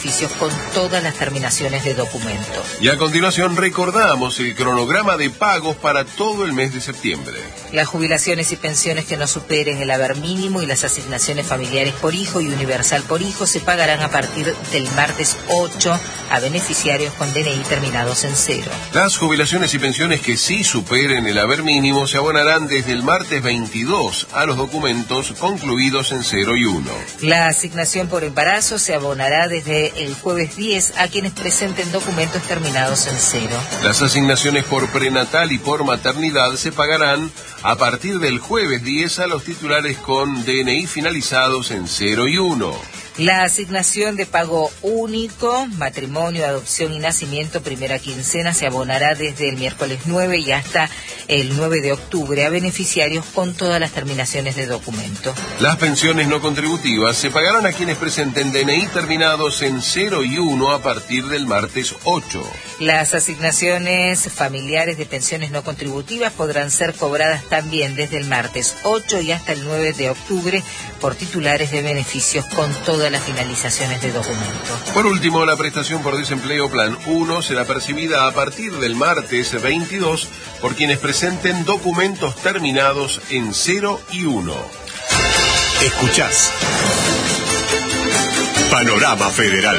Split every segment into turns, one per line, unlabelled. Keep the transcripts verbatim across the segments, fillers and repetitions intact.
beneficios con todas las terminaciones de documento.
Y a continuación recordamos el cronograma de pagos para todo el mes de septiembre.
Las jubilaciones y pensiones que no superen el haber mínimo y las asignaciones familiares por hijo y universal por hijo se pagarán a partir del martes ocho a beneficiarios con D N I terminados en cero.
Las jubilaciones y pensiones que sí superen el haber mínimo se abonarán desde el martes veintidós a los documentos concluidos en cero y uno.
La asignación por embarazo se abonará desde el jueves diez a quienes presenten documentos terminados en cero.
Las asignaciones por prenatal y por maternidad se pagarán a partir del jueves diez a los titulares con D N I finalizados en cero y uno.
La asignación de pago único, matrimonio, adopción y nacimiento, primera quincena, se abonará desde el miércoles nueve y hasta el nueve de octubre a beneficiarios con todas las terminaciones de documento.
Las pensiones no contributivas se pagarán a quienes presenten D N I terminados en cero y uno a partir del martes ocho.
Las asignaciones familiares de pensiones no contributivas podrán ser cobradas también desde el martes ocho y hasta el nueve de octubre por titulares de beneficios con todas las finalizaciones de documento.
Por último, la prestación por desempleo Plan uno será percibida a partir del martes veintidós por quienes presenten documentos terminados en cero y uno.
Escuchás Panorama Federal.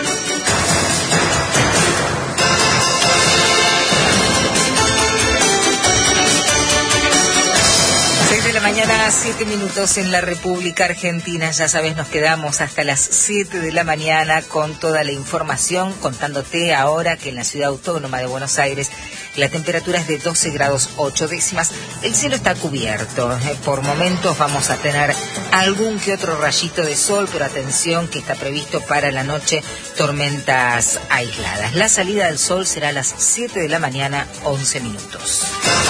Mañana, siete minutos en la República Argentina. Ya sabes, nos quedamos hasta las siete de la mañana con toda la información, contándote ahora que en la ciudad autónoma de Buenos Aires la temperatura es de doce grados ocho décimas. El cielo está cubierto. Por momentos vamos a tener algún que otro rayito de sol, pero atención que está previsto para la noche tormentas aisladas. La salida del sol será a las siete de la mañana, once minutos.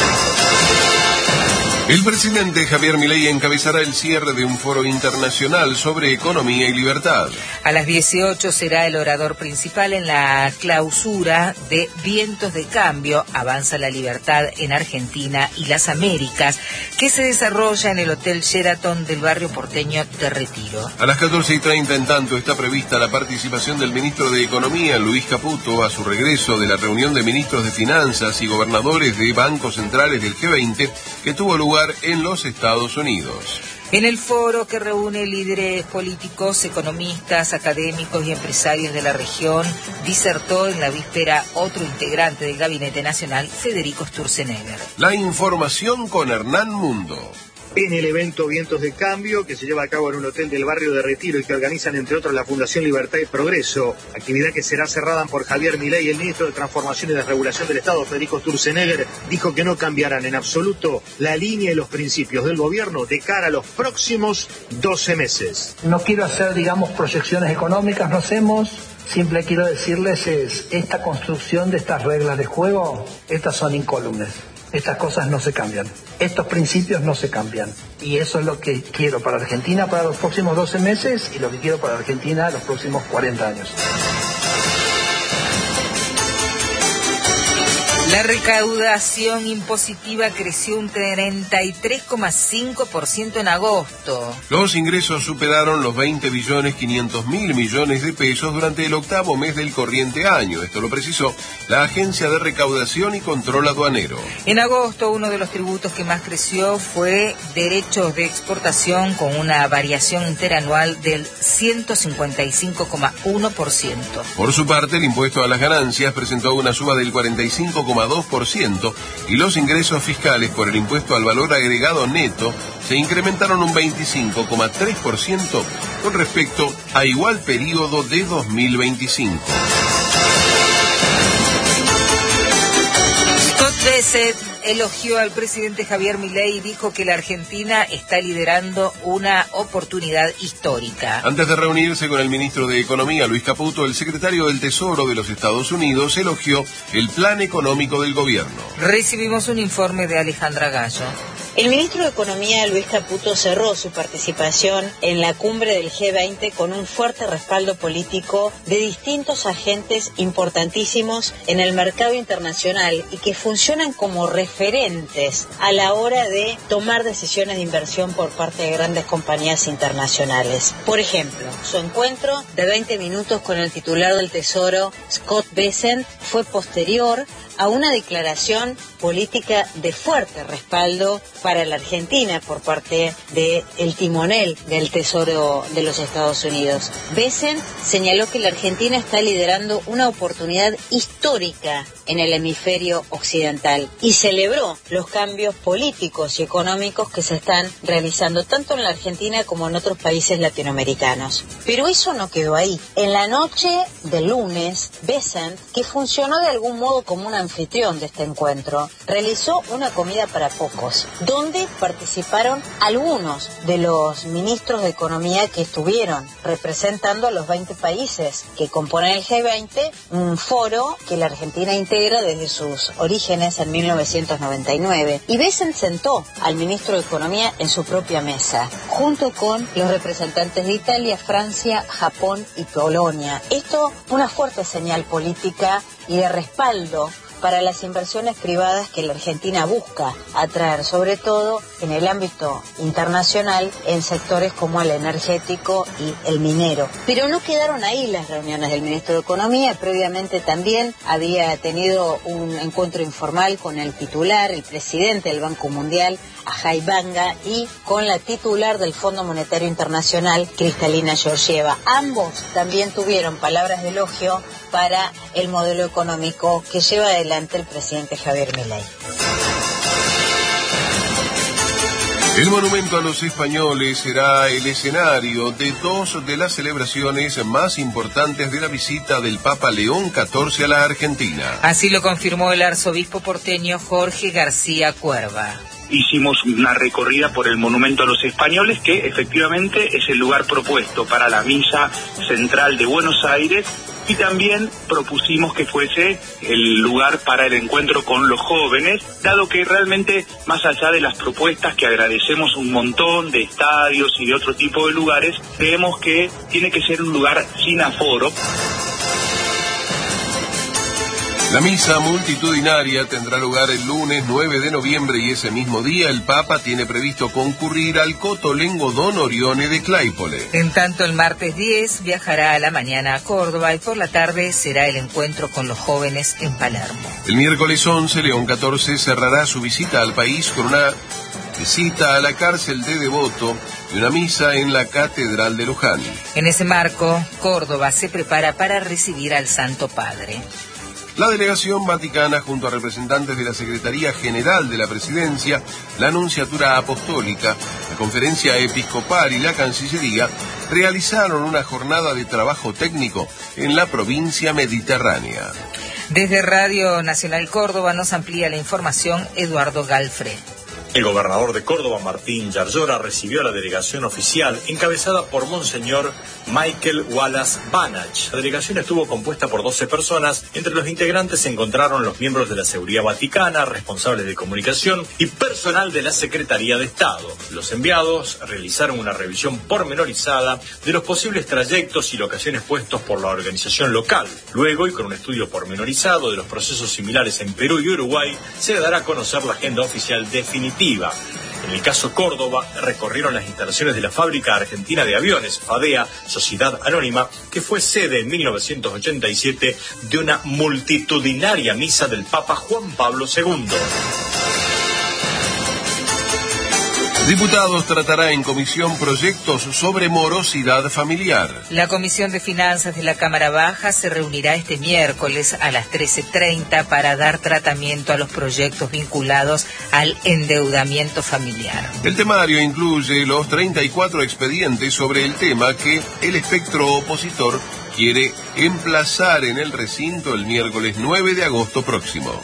El presidente Javier Milei encabezará el cierre de un foro internacional sobre economía y libertad.
A las dieciocho será el orador principal en la clausura de Vientos de Cambio, Avanza la Libertad en Argentina y las Américas, que se desarrolla en el Hotel Sheraton del barrio porteño de Retiro.
A las catorce y treinta, en tanto, está prevista la participación del ministro de Economía, Luis Caputo, a su regreso de la reunión de ministros de Finanzas y gobernadores de bancos centrales del G veinte, que tuvo lugar en los Estados Unidos.
En el foro, que reúne líderes políticos, economistas, académicos y empresarios de la región, disertó en la víspera otro integrante del Gabinete Nacional, Federico Sturzenegger.
La información con Hernán Mundo.
En el evento Vientos de Cambio, que se lleva a cabo en un hotel del barrio de Retiro y que organizan entre otros la Fundación Libertad y Progreso, actividad que será cerrada por Javier Milei, el ministro de Transformación y Desregulación del Estado, Federico Sturzenegger, dijo que no cambiarán en absoluto la línea y los principios del gobierno de cara a los próximos doce meses.
No quiero hacer, digamos, proyecciones económicas, no hacemos. Simple quiero decirles es, esta construcción de estas reglas de juego, estas son incólumes. Estas cosas no se cambian, estos principios no se cambian. Y eso es lo que quiero para Argentina para los próximos doce meses y lo que quiero para Argentina los próximos cuarenta años.
La recaudación impositiva creció un treinta y tres coma cinco por ciento en agosto.
Los ingresos superaron los veinte billones quinientos mil millones de pesos durante el octavo mes del corriente año. Esto lo precisó la Agencia de Recaudación y Control Aduanero.
En agosto, uno de los tributos que más creció fue derechos de exportación, con una variación interanual del ciento cincuenta y cinco coma uno por ciento.
Por su parte, el impuesto a las ganancias presentó una suba del cuarenta y cinco coma dos por ciento y los ingresos fiscales por el impuesto al valor agregado neto se incrementaron un veinticinco coma tres por ciento con respecto a igual periodo de dos mil veinticinco.
Scott Bessent elogió al presidente Javier Milei y dijo que la Argentina está liderando una oportunidad histórica.
Antes de reunirse con el ministro de Economía, Luis Caputo, el secretario del Tesoro de los Estados Unidos elogió el plan económico del gobierno.
Recibimos un informe de Alejandra Gallo.
El ministro de Economía, Luis Caputo, cerró su participación en la cumbre del G veinte con un fuerte respaldo político de distintos agentes importantísimos en el mercado internacional y que funcionan como referentes a la hora de tomar decisiones de inversión por parte de grandes compañías internacionales. Por ejemplo, su encuentro de veinte minutos con el titular del Tesoro, Scott Bessent, fue posterior a una declaración política de fuerte respaldo para la Argentina por parte del timonel del Tesoro de los Estados Unidos. Bessent señaló que la Argentina está liderando una oportunidad histórica en el hemisferio occidental y celebró los cambios políticos y económicos que se están realizando tanto en la Argentina como en otros países latinoamericanos. Pero eso no quedó ahí. En la noche del lunes, Bessent, que funcionó de algún modo como un anfitrión de este encuentro, realizó una comida para pocos, donde participaron algunos de los ministros de Economía que estuvieron representando a los veinte países que componen el G veinte, un foro que la Argentina integra desde sus orígenes en mil novecientos noventa y nueve. Y Bessent sentó al ministro de Economía en su propia mesa, junto con los representantes de Italia, Francia, Japón y Polonia. Esto fue una fuerte señal política y de respaldo para las inversiones privadas que la Argentina busca atraer, sobre todo en el ámbito internacional, en sectores como el energético y el minero. Pero no quedaron ahí las reuniones del ministro de Economía. Previamente también había tenido un encuentro informal con el titular, el presidente del Banco Mundial, Ajay Banga, y con la titular del Fondo Monetario Internacional, Kristalina Georgieva. Ambos también tuvieron palabras de elogio para el modelo económico que lleva adelante el presidente Javier Milei.
El monumento a los españoles será el escenario de dos de las celebraciones más importantes de la visita del Papa León catorce a la Argentina.
Así lo confirmó el arzobispo porteño Jorge García Cuerva.
Hicimos una recorrida por el monumento a los españoles, que efectivamente es el lugar propuesto para la misa central de Buenos Aires, y también propusimos que fuese el lugar para el encuentro con los jóvenes, dado que realmente, más allá de las propuestas que agradecemos un montón de estadios y de otro tipo de lugares, creemos que tiene que ser un lugar sin aforo.
La misa multitudinaria tendrá lugar el lunes nueve de noviembre y ese mismo día el Papa tiene previsto concurrir al Cotolengo Don Orione de Claypole.
En tanto, el martes diez viajará a la mañana a Córdoba y por la tarde será el encuentro con los jóvenes en Palermo.
El miércoles once, León catorce cerrará su visita al país con una visita a la cárcel de Devoto y una misa en la Catedral de Luján.
En ese marco, Córdoba se prepara para recibir al Santo Padre.
La delegación vaticana, junto a representantes de la Secretaría General de la Presidencia, la Nunciatura Apostólica, la Conferencia Episcopal y la Cancillería, realizaron una jornada de trabajo técnico en la provincia mediterránea.
Desde Radio Nacional Córdoba nos amplía la información Eduardo Galfre.
El gobernador de Córdoba, Martín Yarlora, recibió a la delegación oficial encabezada por Monseñor Michael Wallace Banach. La delegación estuvo compuesta por doce personas. Entre los integrantes se encontraron los miembros de la Seguridad Vaticana, responsables de comunicación y personal de la Secretaría de Estado. Los enviados realizaron una revisión pormenorizada de los posibles trayectos y locaciones puestos por la organización local. Luego, y con un estudio pormenorizado de los procesos similares en Perú y Uruguay, se dará a conocer la agenda oficial definitiva. En el caso Córdoba, recorrieron las instalaciones de la Fábrica Argentina de Aviones, FADEA, Sociedad Anónima, que fue sede en mil novecientos ochenta y siete de una multitudinaria misa del Papa Juan Pablo segundo.
Diputados tratará en comisión proyectos sobre morosidad familiar.
La Comisión de Finanzas de la Cámara Baja se reunirá este miércoles a las trece treinta para dar tratamiento a los proyectos vinculados al endeudamiento familiar.
El temario incluye los treinta y cuatro expedientes sobre el tema que el espectro opositor quiere emplazar en el recinto el miércoles nueve de agosto próximo.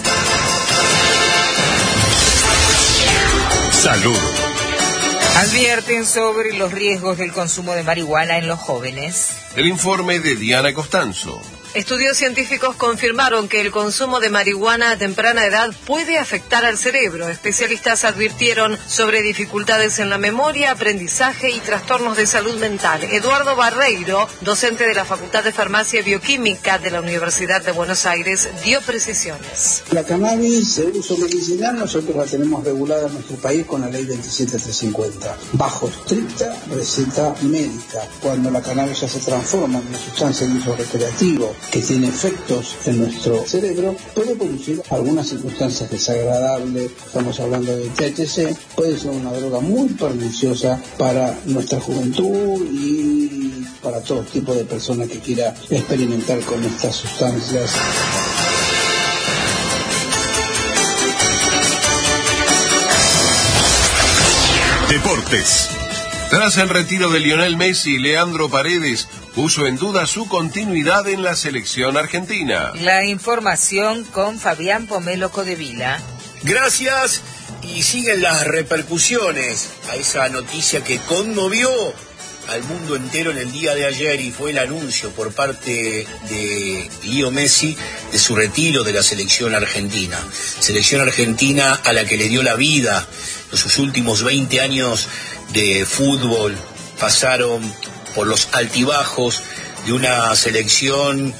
Salud.
Advierten sobre los riesgos del consumo de marihuana en los jóvenes.
El informe de Diana Costanzo.
Estudios científicos confirmaron que el consumo de marihuana a temprana edad puede afectar al cerebro. Especialistas advirtieron sobre dificultades en la memoria, aprendizaje y trastornos de salud mental. Eduardo Barreiro, docente de la Facultad de Farmacia y Bioquímica de la Universidad de Buenos Aires, dio precisiones.
La cannabis de uso medicinal nosotros la tenemos regulada en nuestro país con la ley veintisiete mil trescientos cincuenta, bajo estricta receta médica. Cuando la cannabis ya se transforma en una sustancia de uso recreativo que tiene efectos en nuestro cerebro, puede producir algunas circunstancias desagradables. Estamos hablando de T H C, puede ser una droga muy perniciosa para nuestra juventud y para todo tipo de persona que quiera experimentar con estas sustancias.
Deportes.
Tras el retiro de Lionel Messi, Leandro Paredes puso en duda su continuidad en la selección argentina.
La información con Fabián Pomelo Codevila.
Gracias, y siguen las repercusiones a esa noticia que conmovió al mundo entero en el día de ayer, y fue el anuncio por parte de Leo Messi de su retiro de la selección argentina. Selección argentina a la que le dio la vida. En sus últimos veinte años de fútbol pasaron por los altibajos de una selección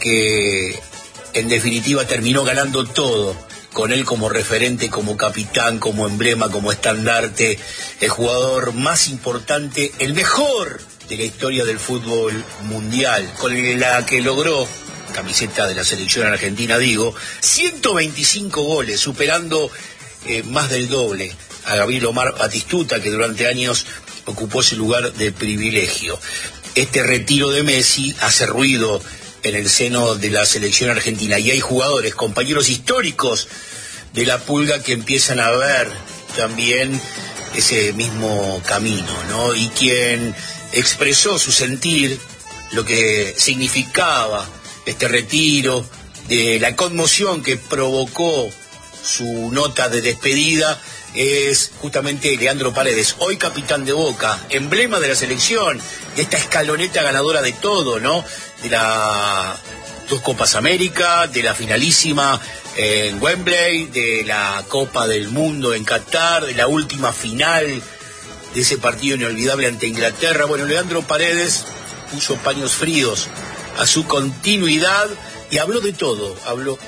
que en definitiva terminó ganando todo, con él como referente, como capitán, como emblema, como estandarte, el jugador más importante, el mejor de la historia del fútbol mundial, con la que logró, camiseta de la selección argentina digo, ciento veinticinco goles, superando eh, más del doble a Gabriel Omar Batistuta, que durante años ocupó ese lugar de privilegio. Este retiro de Messi hace ruido en el seno de la selección argentina, y hay jugadores, compañeros históricos de la Pulga, que empiezan a ver también ese mismo camino, ¿no? Y quien expresó su sentir, lo que significaba este retiro, de la conmoción que provocó su nota de despedida, es justamente Leandro Paredes, hoy capitán de Boca, emblema de la selección, de esta escaloneta ganadora de todo, ¿no? De las dos Copas América, de la finalísima en Wembley, de la Copa del Mundo en Qatar, de la última final, de ese partido inolvidable ante Inglaterra. Bueno, Leandro Paredes puso paños fríos a su continuidad y habló de todo, habló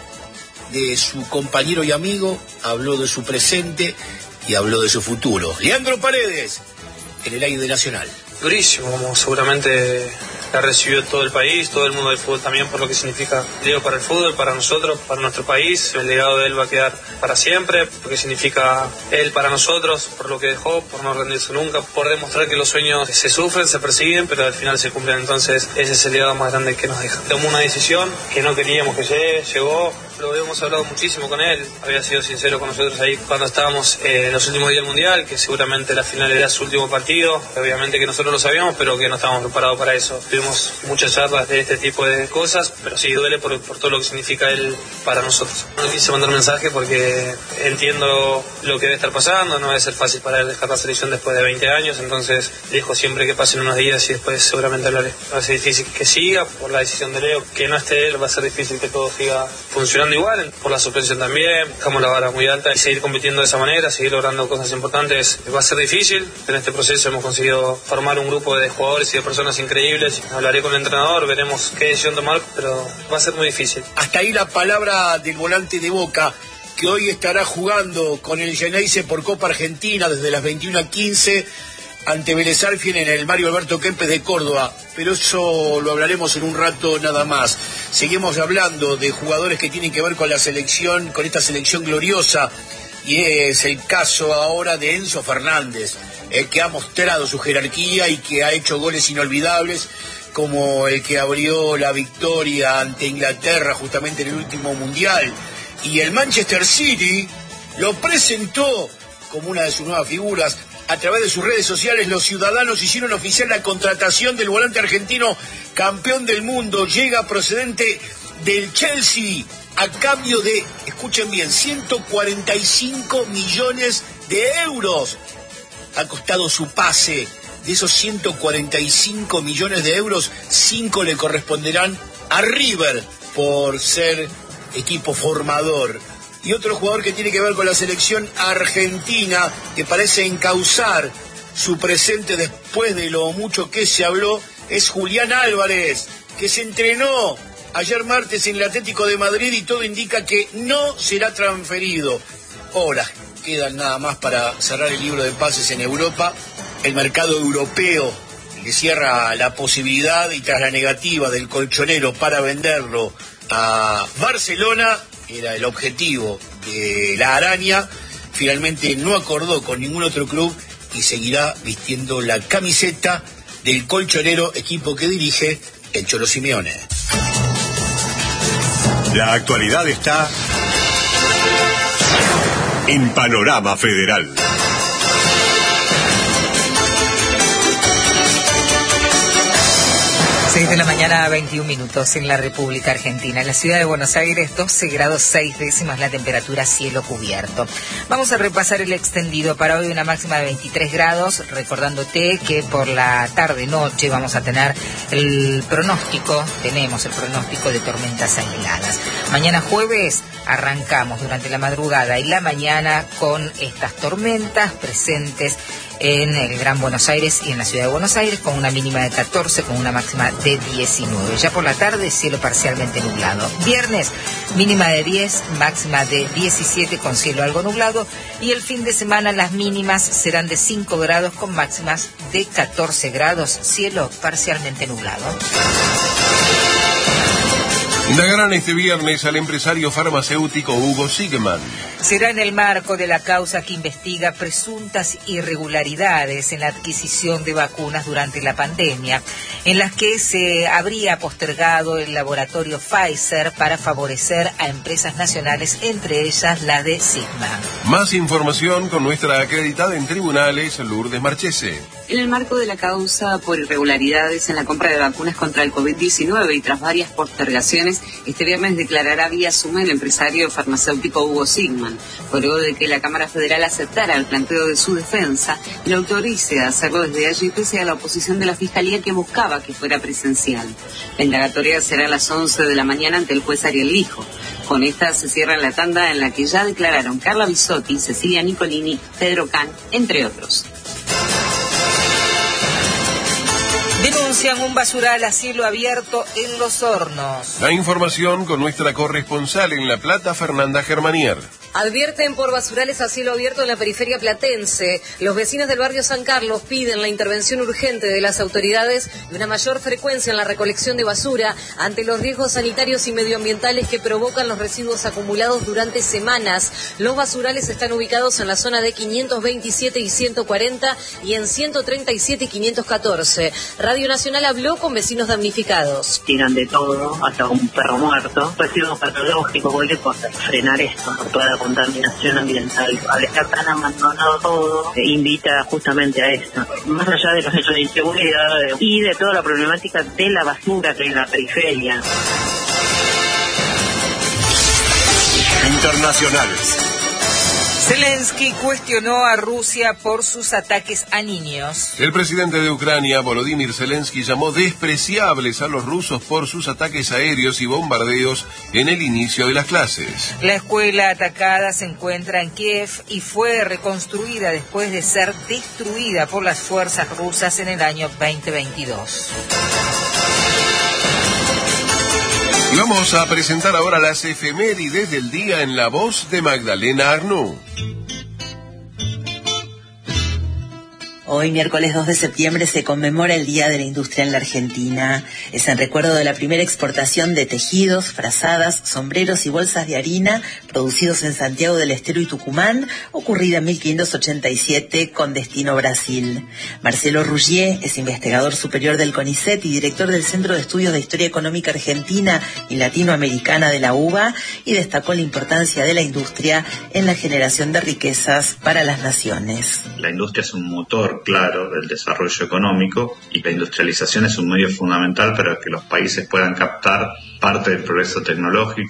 de su compañero y amigo, habló de su presente y habló de su futuro. Leandro Paredes, en el aire de Nacional.
Durísimo, como seguramente la recibió todo el país, todo el mundo del fútbol también, por lo que significa Leo para el fútbol, para nosotros, para nuestro país. El legado de él va a quedar para siempre, porque significa él para nosotros, por lo que dejó, por no rendirse nunca, por demostrar que los sueños se sufren, se persiguen, pero al final se cumplen. Entonces ese es el legado más grande que nos deja. Tomó una decisión que no queríamos que llegue, llegó. Lo habíamos hablado muchísimo con él, había sido sincero con nosotros ahí cuando estábamos eh, en los últimos días del Mundial, que seguramente la final era su último partido, obviamente que nosotros lo sabíamos, pero que no estábamos preparados para eso. Tuvimos muchas charlas de este tipo de cosas, pero sí duele por, por todo lo que significa él para nosotros. No quise mandar mensaje porque entiendo lo que debe estar pasando, no debe ser fácil para él dejar la selección después de veinte años, entonces dijo siempre que pasen unos días y después seguramente hablaré. Va a ser difícil que siga por la decisión de Leo, que no esté él, va a ser difícil que todo siga funcionando igual, por la suspensión también, dejamos la vara muy alta y seguir compitiendo de esa manera, seguir logrando cosas importantes, va a ser difícil. En este proceso hemos conseguido formar un grupo de jugadores y de personas increíbles. Hablaré con el entrenador, veremos qué decisión tomar, pero va a ser muy difícil.
Hasta ahí la palabra del volante de Boca, que hoy estará jugando con el Geneise por Copa Argentina desde las veintiuna quince ante Vélez Arfiel en el Mario Alberto Kempes de Córdoba, pero eso lo hablaremos en un rato nada más. Seguimos hablando de jugadores que tienen que ver con la selección, con esta selección gloriosa, y es el caso ahora de Enzo Fernández, el que ha mostrado su jerarquía y que ha hecho goles inolvidables, como el que abrió la victoria ante Inglaterra justamente en el último Mundial, y el Manchester City lo presentó como una de sus nuevas figuras. A través de sus redes sociales, los ciudadanos hicieron oficial la contratación del volante argentino campeón del mundo. Llega procedente del Chelsea a cambio de, escuchen bien, ciento cuarenta y cinco millones de euros. Ha costado su pase. De esos ciento cuarenta y cinco millones de euros, cinco le corresponderán a River por ser equipo formador. Y otro jugador que tiene que ver con la selección argentina, que parece encauzar su presente después de lo mucho que se habló, es Julián Álvarez, que se entrenó ayer martes en el Atlético de Madrid y todo indica que no será transferido. Horas quedan nada más para cerrar el libro de pases en Europa. El mercado europeo le cierra la posibilidad y tras la negativa del colchonero para venderlo a Barcelona, era el objetivo de la araña, finalmente no acordó con ningún otro club y seguirá vistiendo la camiseta del colchonero, equipo que dirige el Cholo Simeone.
La actualidad está en Panorama Federal.
seis de la mañana, veintiún minutos en la República Argentina. En la ciudad de Buenos Aires, doce grados seis décimas la temperatura, cielo cubierto. Vamos a repasar el extendido para hoy, una máxima de veintitrés grados, recordándote que por la tarde-noche vamos a tener el pronóstico, tenemos el pronóstico de tormentas aisladas. Mañana jueves arrancamos durante la madrugada y la mañana con estas tormentas presentes en el Gran Buenos Aires y en la ciudad de Buenos Aires, con una mínima de catorce, con una máxima de diecinueve. Ya por la tarde, cielo parcialmente nublado. Viernes, mínima de diez, máxima de diecisiete, con cielo algo nublado. Y el fin de semana, las mínimas serán de cinco grados, con máximas de catorce grados, cielo parcialmente nublado.
Indagarán este viernes al empresario farmacéutico Hugo Sigman.
Será en el marco de la causa que investiga presuntas irregularidades en la adquisición de vacunas durante la pandemia, en las que se habría postergado el laboratorio Pfizer para favorecer a empresas nacionales, entre ellas la de Sigman.
Más información con nuestra acreditada en tribunales, Lourdes Marchese.
En el marco de la causa por irregularidades en la compra de vacunas contra el COVID diecinueve y tras varias postergaciones, este viernes declarará vía Zoom el empresario farmacéutico Hugo Sigman, luego de que la Cámara Federal aceptara el planteo de su defensa y lo autorice a hacerlo desde allí pese a la oposición de la Fiscalía que buscaba que fuera presencial. La indagatoria será a las once de la mañana ante el juez Ariel Lijo. Con esta se cierra la tanda en la que ya declararon Carla Bisotti, Cecilia Nicolini, Pedro Can, entre otros.
Denuncian un basural a cielo abierto en Los Hornos.
La información con nuestra corresponsal en La Plata, Fernanda Germanier.
Advierten por basurales a cielo abierto en la periferia platense. Los vecinos del barrio San Carlos piden la intervención urgente de las autoridades y una mayor frecuencia en la recolección de basura ante los riesgos sanitarios y medioambientales que provocan los residuos acumulados durante semanas. Los basurales están ubicados en la zona de quinientos veintisiete y ciento cuarenta y en ciento treinta y siete y quinientos catorce. Radio Nacional habló con vecinos damnificados.
Tiran de todo, hasta un perro muerto. Residuos patológicos, cualquier cosa. Frenar esto, por toda la contaminación ambiental. Al estar tan abandonado todo, eh, invita justamente a esto. Más allá de los hechos de inseguridad eh, y de toda la problemática de la basura que hay en la periferia.
Internacionales.
Zelensky cuestionó a Rusia por sus ataques a niños.
El presidente de Ucrania, Volodymyr Zelensky, llamó despreciables a los rusos por sus ataques aéreos y bombardeos en el inicio de las clases.
La escuela atacada se encuentra en Kiev y fue reconstruida después de ser destruida por las fuerzas rusas en el año veinte veintidós.
Y vamos a presentar ahora las efemérides del día en la voz de Magdalena Arnoux.
Hoy, miércoles dos de septiembre, se conmemora el Día de la Industria en la Argentina. Es en recuerdo de la primera exportación de tejidos, frazadas, sombreros y bolsas de harina producidos en Santiago del Estero y Tucumán, ocurrida en mil quinientos ochenta y siete con destino Brasil. Marcelo Ruggier es investigador superior del CONICET y director del Centro de Estudios de Historia Económica Argentina y Latinoamericana de la U B A y destacó la importancia de la industria en la generación de riquezas para las naciones.
La industria es un motor claro del desarrollo económico y la industrialización es un medio fundamental para que los países puedan captar parte del progreso tecnológico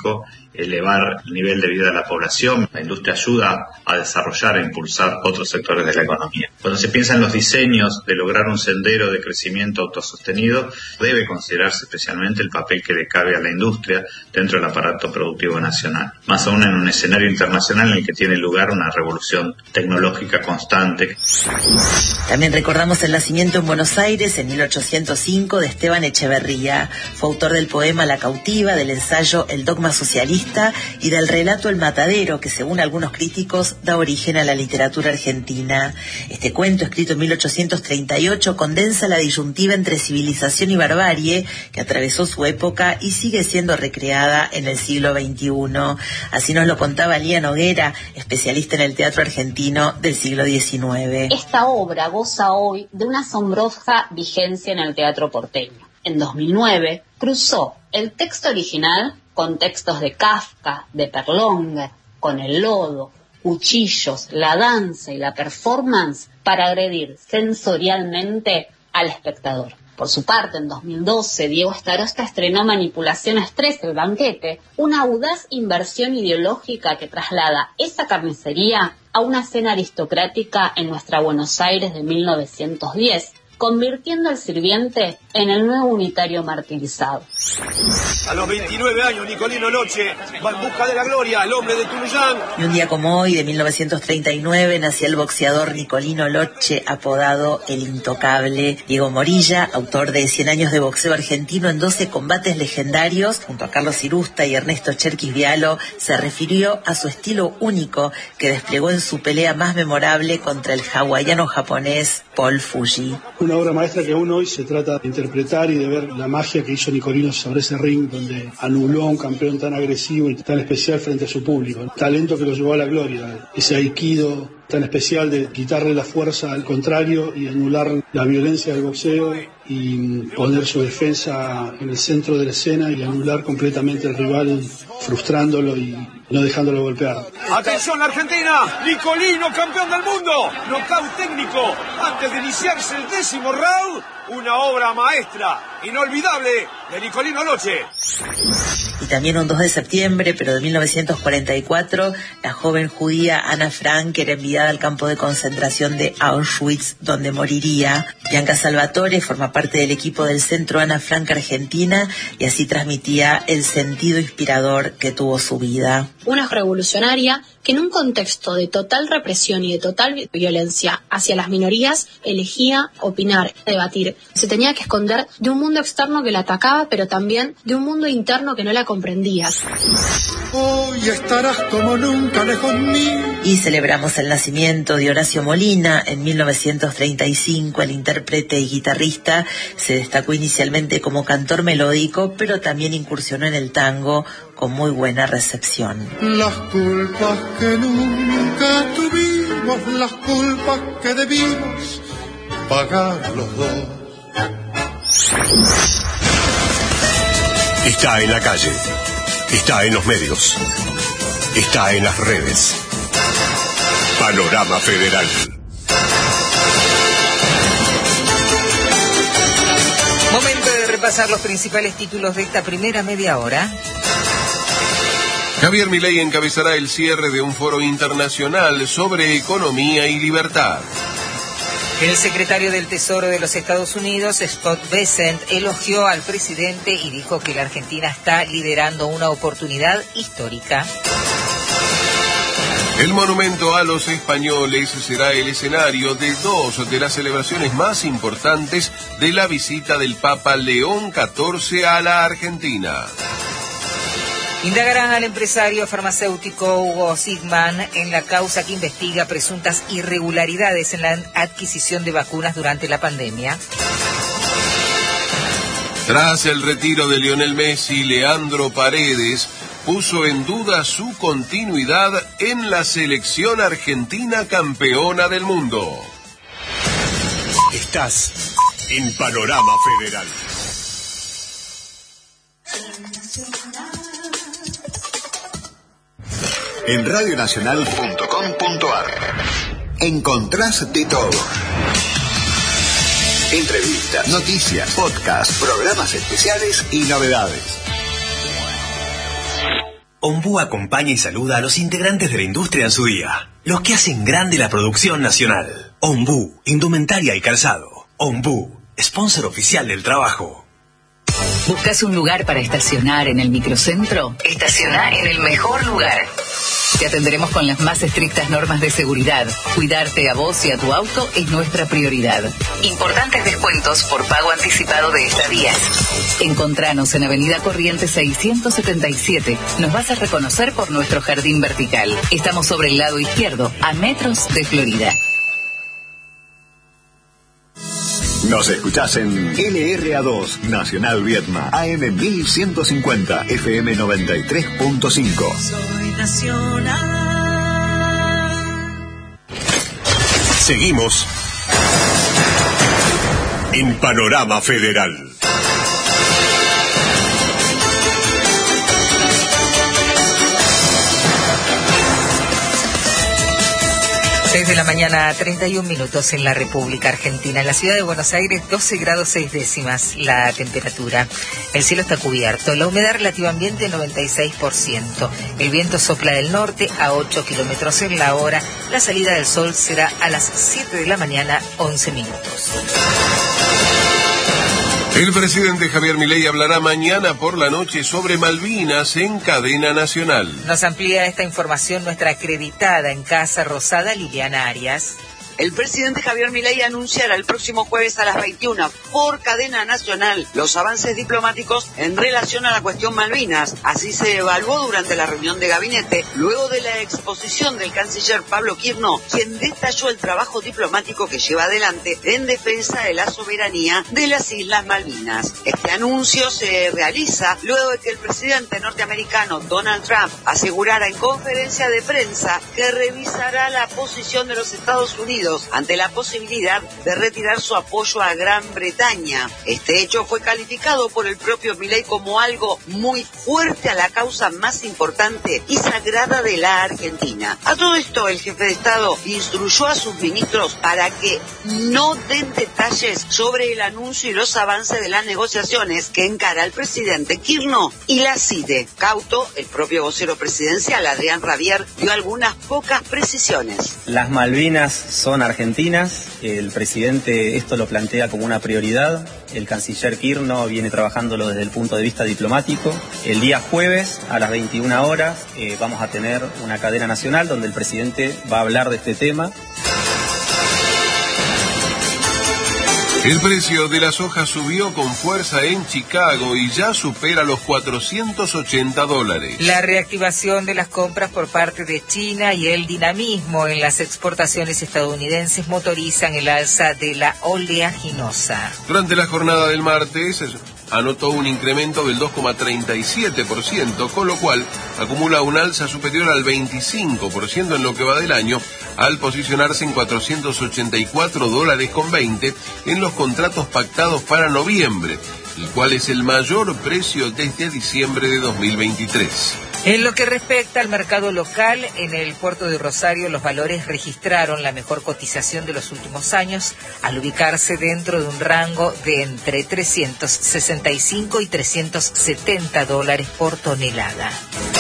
elevar el nivel de vida de la población. La industria ayuda a desarrollar e impulsar otros sectores de la economía. Cuando se piensa en los diseños de lograr un sendero de crecimiento autosostenido, debe considerarse especialmente el papel que le cabe a la industria dentro del aparato productivo nacional, más aún en un escenario internacional en el que tiene lugar una revolución tecnológica constante.
También recordamos el nacimiento en Buenos Aires en mil ochocientos cinco de Esteban Echeverría. Fue autor del poema La cautiva, del ensayo El dogma socialista y del relato El matadero, que según algunos críticos da origen a la literatura argentina. Este cuento, escrito en mil ochocientos treinta y ocho, condensa la disyuntiva entre civilización y barbarie que atravesó su época y sigue siendo recreada en el siglo veintiuno. Así nos lo contaba Lía Noguera, especialista en el teatro argentino del siglo diecinueve.
Esta obra goza hoy de una asombrosa vigencia en el teatro porteño. En dos mil nueve cruzó el texto original con textos de Kafka, de Perlonger, con el lodo, cuchillos, la danza y la performance para agredir sensorialmente al espectador. Por su parte, en dos mil doce, Diego Starosta estrenó Manipulaciones tres, El banquete, una audaz inversión ideológica que traslada esa carnicería a una escena aristocrática en nuestra Buenos Aires de mil novecientos diez, convirtiendo al sirviente en el nuevo unitario martirizado.
A los veintinueve años, Nicolino Loche va en busca de la gloria, el hombre de Tunuyán.
Y un día como hoy, de mil novecientos treinta y nueve, nacía el boxeador Nicolino Loche, apodado El Intocable. Diego Morilla, autor de Cien años de boxeo argentino en doce combates legendarios, junto a Carlos Irusta y Ernesto Cherkis Vialo, se refirió a su estilo único que desplegó en su pelea más memorable contra el hawaiano japonés Paul Fuji.
Una obra maestra que aún hoy se trata de interpretar y de ver la magia que hizo Nicolino sobre ese ring, donde anuló a un campeón tan agresivo y tan especial frente a su público. El talento que lo llevó a la gloria, ese aikido tan especial de quitarle la fuerza al contrario y anular la violencia del boxeo y poner su defensa en el centro de la escena y anular completamente al rival, frustrándolo y no dejándolo golpear.
¡Atención, Argentina! ¡Nicolino, campeón del mundo! ¡Nocaut técnico! Antes de iniciarse el décimo round, una obra maestra, inolvidable, de Nicolino Loche.
Y también un dos de septiembre, pero de mil novecientos cuarenta y cuatro, la joven judía Ana Frank era enviada al campo de concentración de Auschwitz, donde moriría. Bianca Salvatore forma parte del equipo del Centro Ana Frank Argentina y así transmitía el sentido inspirador que tuvo su vida.
Una revolucionaria que en un contexto de total represión y de total violencia hacia las minorías elegía opinar, debatir. Se tenía que esconder de un mundo externo que la atacaba, pero también de un mundo interno que no la comprendía.
Hoy estarás como nunca lejos mío.
Y celebramos el nacimiento de Horacio Molina. En mil novecientos treinta y cinco, el intérprete y guitarrista se destacó inicialmente como cantor melódico, pero también incursionó en el tango con muy buena recepción.
Las culpas que nunca tuvimos, las culpas que debimos pagar los dos.
Está en la calle, está en los medios, está en las redes. Panorama Federal.
Momento de repasar los principales títulos de esta primera media hora.
Javier Milei encabezará el cierre de un foro internacional sobre economía y libertad.
El secretario del Tesoro de los Estados Unidos, Scott Bessent, elogió al presidente y dijo que la Argentina está liderando una oportunidad histórica.
El monumento a los españoles será el escenario de dos de las celebraciones más importantes de la visita del Papa León catorce a la Argentina.
Indagarán al empresario farmacéutico Hugo Sigman en la causa que investiga presuntas irregularidades en la adquisición de vacunas durante la pandemia.
Tras el retiro de Lionel Messi, Leandro Paredes puso en duda su continuidad en la selección argentina campeona del mundo.
Estás en Panorama Federal. En radionacional punto com punto ar encontrás de todo. Entrevistas, noticias, podcasts, programas especiales y novedades.
Ombú acompaña y saluda a los integrantes de la industria en su día, los que hacen grande la producción nacional. Ombú, indumentaria y calzado. Ombú, sponsor oficial del trabajo.
¿Buscas un lugar para estacionar en el microcentro? Estaciona en el mejor lugar. Te atenderemos con las más estrictas normas de seguridad. Cuidarte a vos y a tu auto es nuestra prioridad. Importantes descuentos por pago anticipado de estadías. Encontranos en Avenida Corrientes seiscientos setenta y siete. Nos vas a reconocer por nuestro jardín vertical. Estamos sobre el lado izquierdo, a metros de Florida.
Nos escuchás en L R A dos, Nacional Viedma, A M mil ciento cincuenta, F M noventa y tres punto cinco.
Soy nacional.
Seguimos en Panorama Federal.
seis de la mañana, treinta y un minutos en la República Argentina. En la ciudad de Buenos Aires, doce grados seis décimas la temperatura. El cielo está cubierto. La humedad relativa ambiente, noventa y seis por ciento. El viento sopla del norte a ocho kilómetros en la hora. La salida del sol será a las siete de la mañana, once minutos.
El presidente Javier Milei hablará mañana por la noche sobre Malvinas en cadena nacional.
Nos amplía esta información nuestra acreditada en Casa Rosada, Liliana Arias.
El presidente Javier Milei anunciará el próximo jueves a las veintiuna por cadena nacional los avances diplomáticos en relación a la cuestión Malvinas. Así se evaluó durante la reunión de gabinete, luego de la exposición del canciller Pablo Quirno, quien detalló el trabajo diplomático que lleva adelante en defensa de la soberanía de las Islas Malvinas. Este anuncio se realiza luego de que el presidente norteamericano Donald Trump asegurara en conferencia de prensa que revisará la posición de los Estados Unidos ante la posibilidad de retirar su apoyo a Gran Bretaña. Este hecho fue calificado por el propio Milei como algo muy fuerte a la causa más importante y sagrada de la Argentina. A todo esto, el jefe de Estado instruyó a sus ministros para que no den detalles sobre el anuncio y los avances de las negociaciones que encara el presidente Quirno y la C I D E. Cauto, el propio vocero presidencial, Adrián Rabier, dio algunas pocas precisiones.
Las Malvinas son argentinas, el presidente esto lo plantea como una prioridad, el canciller Quirno viene trabajándolo desde el punto de vista diplomático. El día jueves a las veintiuna horas eh, vamos a tener una cadena nacional donde el presidente va a hablar de este tema.
El precio de la soja subió con fuerza en Chicago y ya supera los cuatrocientos ochenta dólares.
La reactivación de las compras por parte de China y el dinamismo en las exportaciones estadounidenses motorizan el alza de la oleaginosa.
Durante la jornada del martes anotó un incremento del dos coma treinta y siete por ciento, con lo cual acumula un alza superior al veinticinco por ciento en lo que va del año, al posicionarse en cuatrocientos ochenta y cuatro dólares con veinte en los contratos pactados para noviembre, el cual es el mayor precio desde diciembre de dos mil veintitrés.
En lo que respecta al mercado local, en el puerto de Rosario los valores registraron la mejor cotización de los últimos años, al ubicarse dentro de un rango de entre trescientos sesenta y cinco y trescientos setenta dólares por tonelada.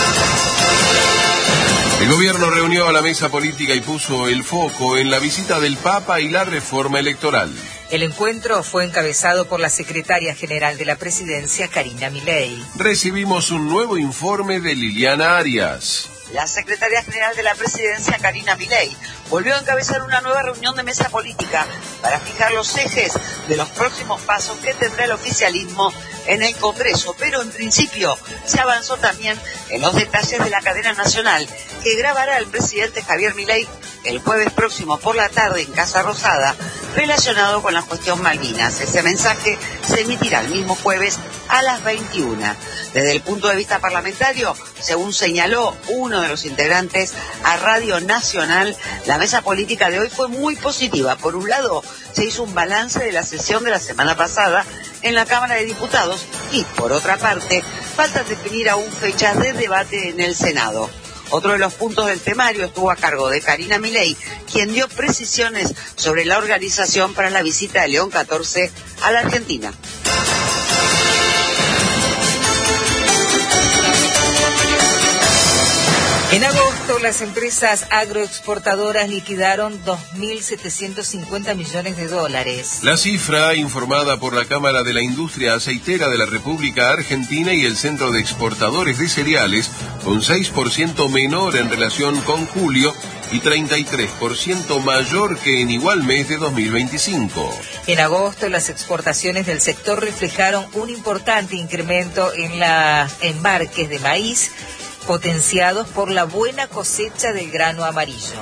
El gobierno reunió a la mesa política y puso el foco en la visita del Papa y la reforma electoral.
El encuentro fue encabezado por la secretaria general de la presidencia, Karina Milei.
Recibimos un nuevo informe de Liliana Arias.
La secretaria general de la presidencia, Karina Milei, volvió a encabezar una nueva reunión de mesa política para fijar los ejes de los próximos pasos que tendrá el oficialismo en el Congreso. Pero en principio se avanzó también en los detalles de la cadena nacional que grabará el presidente Javier Milei el jueves próximo por la tarde en Casa Rosada, relacionado con la cuestión Malvinas. Ese mensaje se emitirá el mismo jueves a las veintiuna. Desde el punto de vista parlamentario, según señaló uno de los integrantes a Radio Nacional, la mesa política de hoy fue muy positiva. Por un lado, se hizo un balance de la sesión de la semana pasada en la Cámara de Diputados y, por otra parte, falta definir aún fechas de debate en el Senado. Otro de los puntos del temario estuvo a cargo de Karina Milei, quien dio precisiones sobre la organización para la visita de León catorce a la Argentina.
las empresas agroexportadoras liquidaron dos mil setecientos cincuenta millones de dólares.
La cifra, informada por la Cámara de la Industria Aceitera de la República Argentina y el Centro de Exportadores de Cereales, un seis por ciento menor en relación con julio y treinta y tres por ciento mayor que en igual mes de dos mil veinticinco.
En agosto, las exportaciones del sector reflejaron un importante incremento en los embarques de maíz, potenciados por la buena cosecha del grano amarillo.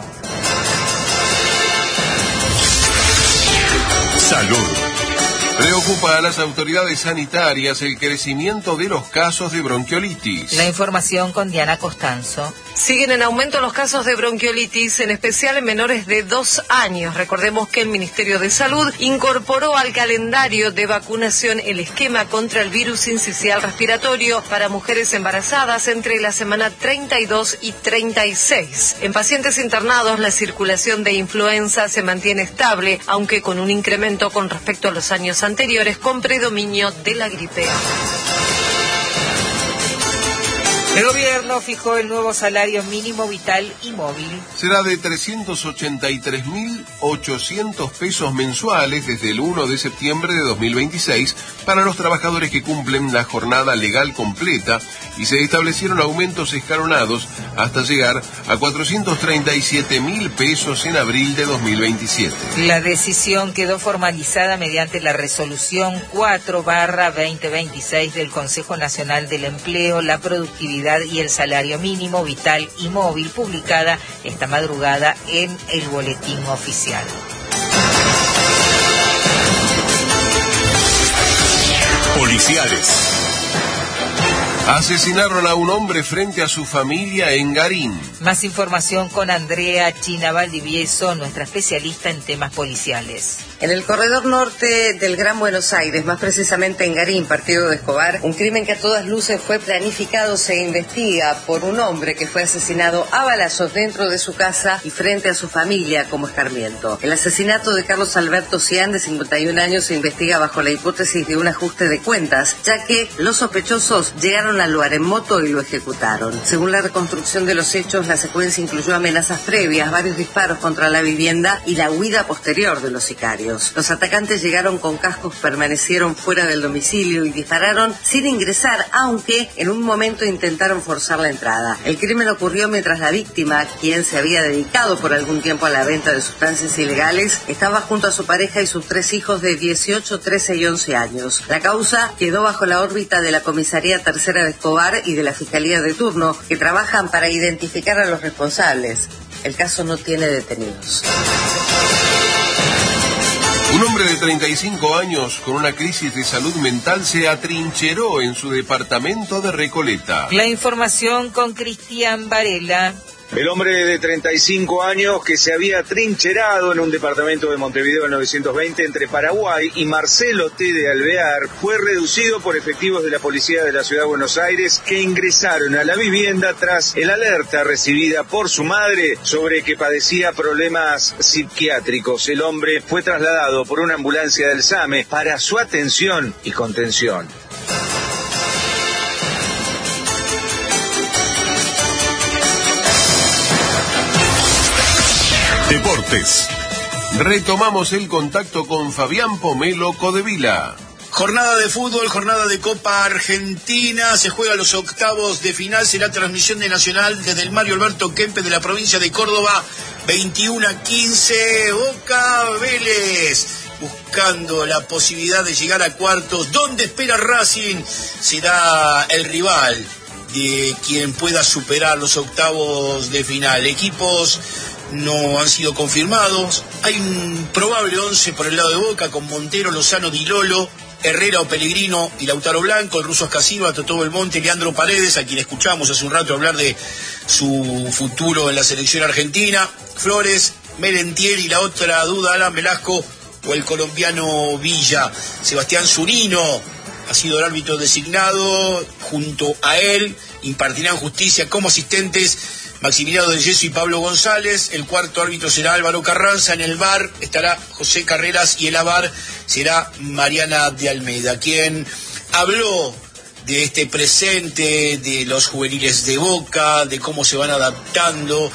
Salud.
Preocupa a las autoridades sanitarias el crecimiento de los casos de bronquiolitis.
La información con Diana Costanzo.
Siguen en aumento los casos de bronquiolitis, en especial en menores de dos años. Recordemos que el Ministerio de Salud incorporó al calendario de vacunación el esquema contra el virus sincicial respiratorio para mujeres embarazadas entre la semana treinta y dos y treinta y seis. En pacientes internados, la circulación de influenza se mantiene estable, aunque con un incremento con respecto a los años anteriores, con predominio de la gripe A.
El gobierno fijó el nuevo salario mínimo vital y móvil.
Será de trescientos ochenta y tres mil ochocientos pesos mensuales desde el primero de septiembre de dos mil veintiséis para los trabajadores que cumplen la jornada legal completa, y se establecieron aumentos escalonados hasta llegar a cuatrocientos treinta y siete mil pesos en abril de dos mil veintisiete.
La decisión quedó formalizada mediante la resolución cuatro barra veinte veintiséis del Consejo Nacional del Empleo, la Productividad y el Salario Mínimo Vital y Móvil, publicada esta madrugada en el Boletín Oficial.
Policiales.
Asesinaron a un hombre frente a su familia en Garín.
Más información con Andrea China Valdivieso, nuestra especialista en temas policiales.
En el corredor norte del Gran Buenos Aires, más precisamente en Garín, partido de Escobar, un crimen que a todas luces fue planificado se investiga por un hombre que fue asesinado a balazos dentro de su casa y frente a su familia como escarmiento. El asesinato de Carlos Alberto Cian, de cincuenta y un años, se investiga bajo la hipótesis de un ajuste de cuentas, ya que los sospechosos llegaron al lugar en moto y lo ejecutaron. Según la reconstrucción de los hechos, la secuencia incluyó amenazas previas, varios disparos contra la vivienda y la huida posterior de los sicarios. Los atacantes llegaron con cascos, permanecieron fuera del domicilio y dispararon sin ingresar, aunque en un momento intentaron forzar la entrada. El crimen ocurrió mientras la víctima, quien se había dedicado por algún tiempo a la venta de sustancias ilegales, estaba junto a su pareja y sus tres hijos de dieciocho, trece y once años. La causa quedó bajo la órbita de la Comisaría Tercera de Escobar y de la Fiscalía de turno, que trabajan para identificar a los responsables. El caso no tiene detenidos.
Un hombre de treinta y cinco años con una crisis de salud mental se atrincheró en su departamento de Recoleta.
La información con Cristian Varela.
El hombre de treinta y cinco años que se había trincherado en un departamento de Montevideo en novecientos veinte entre Paraguay y Marcelo T. de Alvear fue reducido por efectivos de la policía de la Ciudad de Buenos Aires, que ingresaron a la vivienda tras el alerta recibida por su madre sobre que padecía problemas psiquiátricos. El hombre fue trasladado por una ambulancia del SAME para su atención y contención.
Deportes.
Retomamos el contacto con Fabián Pomelo Codevila.
Jornada de fútbol, jornada de Copa Argentina, se juegan los octavos de final, será transmisión de Nacional desde el Mario Alberto Kempes de la provincia de Córdoba, veintiuno a quince, Boca Vélez, buscando la posibilidad de llegar a cuartos. ¿Dónde espera Racing? Será el rival de quien pueda superar los octavos de final. Equipos no han sido confirmados. Hay un probable once por el lado de Boca, con Montero, Lozano, Di Lolo, Herrera o Pellegrino y Lautaro Blanco, el ruso Escasiba, Totó Belmonte, Leandro Paredes, a quien escuchamos hace un rato hablar de su futuro en la selección argentina, Flores, Merentiel y la otra duda, Alan Velasco o el colombiano Villa. Sebastián Zurino ha sido el árbitro designado. Junto a él impartirán justicia como asistentes Maximiliano del Yeso y Pablo González. El cuarto árbitro será Álvaro Carranza. En el V A R estará José Carreras y el A V A R será Mariana de Almeida, quien habló de este presente, de los juveniles de Boca, de cómo se van adaptando,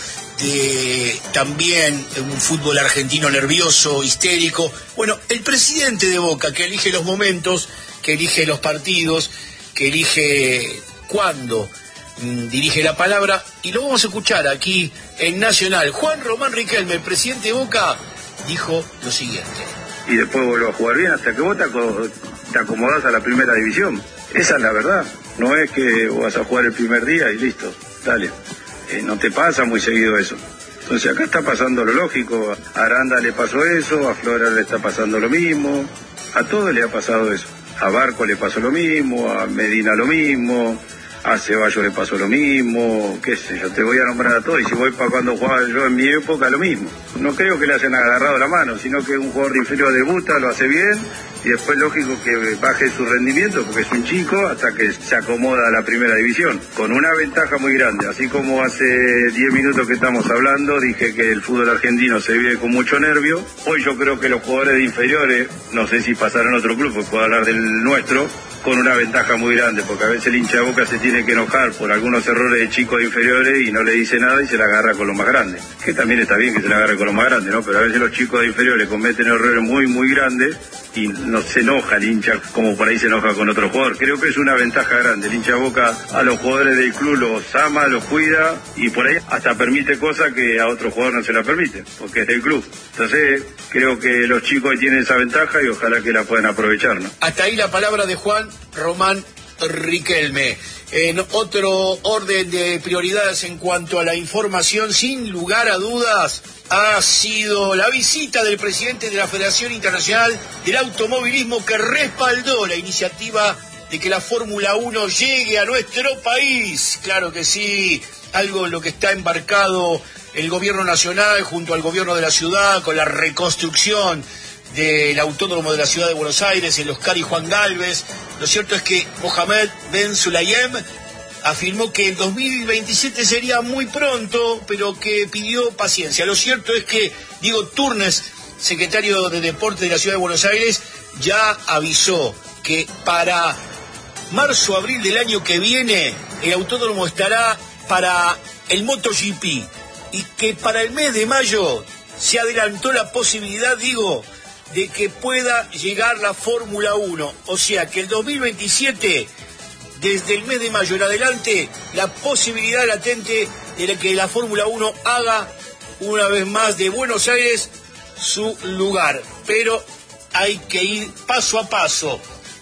de también un fútbol argentino nervioso, histérico. Bueno, el presidente de Boca, que elige los momentos, que elige los partidos, que elige cuándo mmm, dirige la palabra, y lo vamos a escuchar aquí en Nacional. Juan Román Riquelme, el presidente de Boca, dijo lo siguiente.
Y después vuelvo a jugar bien hasta que vos te, aco- te acomodás a la primera división. Esa es la verdad. No es que vas a jugar el primer día y listo, dale. Eh, no te pasa muy seguido eso. Entonces acá está pasando lo lógico. A Aranda le pasó eso, a Flora le está pasando lo mismo, a todos le ha pasado eso. A Barco le pasó lo mismo, a Medina lo mismo, a Ceballos le pasó lo mismo, qué sé yo, te voy a nombrar a todos. Y si voy para cuando jugaba yo en mi época, lo mismo. No creo que le hayan agarrado la mano, sino que un jugador de inferior debuta, lo hace bien, y después lógico que baje su rendimiento, porque es un chico, hasta que se acomoda a la primera división, con una ventaja muy grande. Así como hace diez minutos que estamos hablando, dije que el fútbol argentino se vive con mucho nervio. Hoy yo creo que los jugadores de inferiores, no sé si pasarán a otro club, porque puedo hablar del nuestro, con una ventaja muy grande, porque a veces el hincha de Boca se tiene que enojar por algunos errores de chicos de inferiores y no le dice nada y se la agarra con los más grandes. Que también está bien que se la agarre con los más grandes, ¿no? Pero a veces los chicos de inferiores cometen errores muy, muy grandes y no se enoja el hincha como por ahí se enoja con otro jugador. Creo que es una ventaja grande. El hincha de Boca a los jugadores del club los ama, los cuida y por ahí hasta permite cosas que a otro jugador no se la permite, porque es del club. Entonces creo que los chicos tienen esa ventaja y ojalá que la puedan aprovechar, ¿no?
Hasta ahí la palabra de Juan Román Riquelme. En otro orden de prioridades en cuanto a la información, sin lugar a dudas, ha sido la visita del presidente de la Federación Internacional del Automovilismo, que respaldó la iniciativa de que la Fórmula uno llegue a nuestro país. Claro que sí, algo en lo que está embarcado el gobierno nacional junto al gobierno de la ciudad, con la reconstrucción del autódromo de la ciudad de Buenos Aires, el Oscar y Juan Galvez. Lo cierto es que Mohamed Ben Sulayem afirmó que el dos mil veintisiete sería muy pronto, pero que pidió paciencia. Lo cierto es que Diego Turnes, secretario de Deportes de la ciudad de Buenos Aires, ya avisó que para marzo, abril del año que viene el autódromo estará para el MotoGP, y que para el mes de mayo se adelantó la posibilidad, digo, de que pueda llegar la Fórmula uno. O sea que el dos mil veintisiete, desde el mes de mayo en adelante, la posibilidad latente de que la Fórmula uno haga una vez más de Buenos Aires su lugar. Pero hay que ir paso a paso.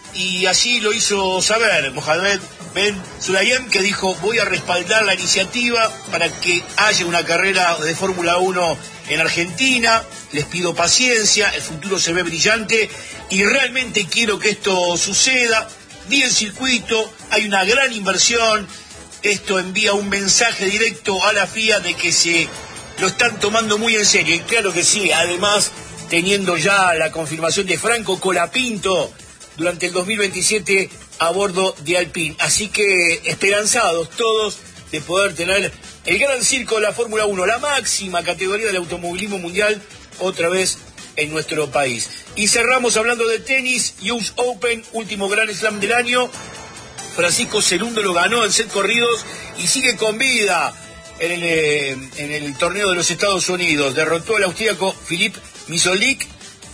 Y así lo hizo saber Mohamed Ben Sulayem, que dijo: voy a respaldar la iniciativa para que haya una carrera de Fórmula uno en Argentina. Les pido paciencia, el futuro se ve brillante y realmente quiero que esto suceda. Vi el circuito, hay una gran inversión. Esto envía un mensaje directo a la F I A de que se lo están tomando muy en serio. Y claro que sí, además teniendo ya la confirmación de Franco Colapinto durante el dos mil veintisiete a bordo de Alpine. Así que esperanzados todos de poder tener el gran circo de la Fórmula uno, la máxima categoría del automovilismo mundial, otra vez en nuestro país. Y cerramos hablando de tenis, U S Open, último Grand Slam del año. Francisco Cerúndolo lo ganó en set corridos y sigue con vida en el, eh, en el torneo de los Estados Unidos. Derrotó al austríaco Filip Misolik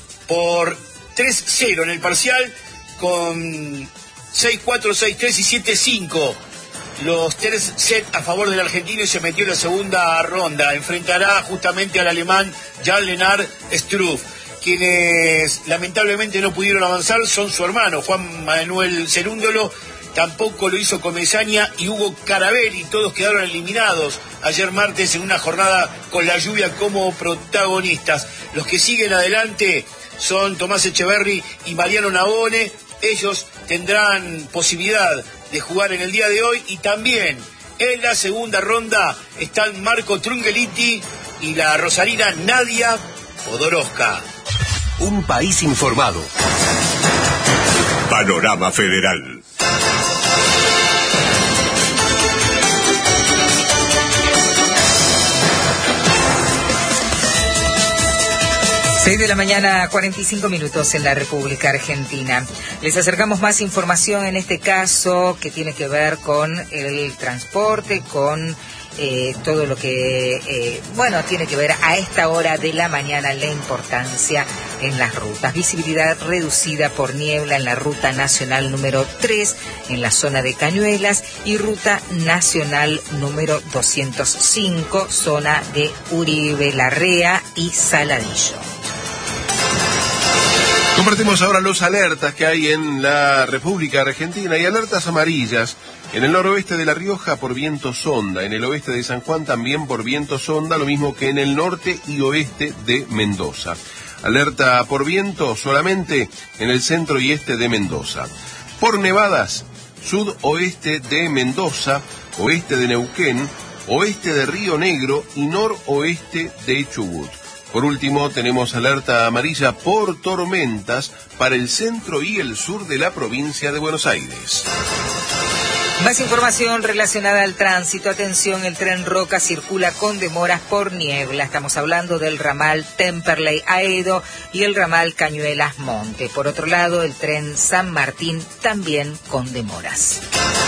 por tres cero en el parcial, con seis cuatro, seis tres y siete cinco. Los tres sets a favor del argentino, y se metió en la segunda ronda. Enfrentará justamente al alemán Jan-Lennard Struff. Quienes lamentablemente no pudieron avanzar son su hermano, Juan Manuel Cerúndolo. Tampoco lo hizo Comesaña y Hugo Carabelli. Todos quedaron eliminados ayer martes en una jornada con la lluvia como protagonistas. Los que siguen adelante son Tomás Echeverry y Mariano Navone. Ellos tendrán posibilidad de jugar en el día de hoy, y también en la segunda ronda están Marco Trungeliti y la rosarina Nadia Podoroska.
Un país informado.
Panorama Federal.
seis de la mañana, cuarenta y cinco minutos en la República Argentina. Les acercamos más información en este caso que tiene que ver con el transporte, con eh, todo lo que, eh, bueno, tiene que ver a esta hora de la mañana, la importancia en las rutas. Visibilidad reducida por niebla en la ruta nacional número tres en la zona de Cañuelas y ruta nacional número doscientos cinco, zona de Uribe Larrea y Saladillo.
Compartimos ahora los alertas que hay en la República Argentina y alertas amarillas en el noroeste de La Rioja por viento sonda, en el oeste de San Juan también por viento sonda, lo mismo que en el norte y oeste de Mendoza. Alerta por viento solamente en el centro y este de Mendoza. Por nevadas, sudoeste de Mendoza, oeste de Neuquén, oeste de Río Negro y noroeste de Chubut. Por último, tenemos alerta amarilla por tormentas para el centro y el sur de la provincia de Buenos Aires.
Más información relacionada al tránsito. Atención, el tren Roca circula con demoras por niebla. Estamos hablando del ramal Temperley-Aedo y el ramal Cañuelas-Monte. Por otro lado, el tren San Martín también con demoras.